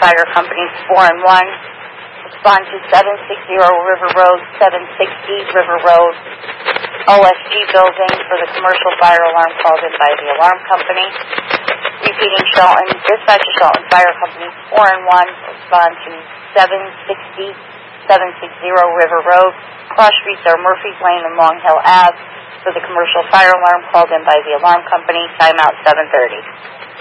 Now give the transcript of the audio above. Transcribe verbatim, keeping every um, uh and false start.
Fire Company four and one. Respond to seven sixty River Road, seven sixty River Road, O S G building for the commercial fire alarm called in by the alarm company. Repeating Shelton, dispatch to Shelton Fire Company four and one. Respond to seven sixty, seven sixty River Road, cross streets are Murphy's Lane and Long Hill Ave for the commercial fire alarm called in by the alarm company. Timeout seven thirty.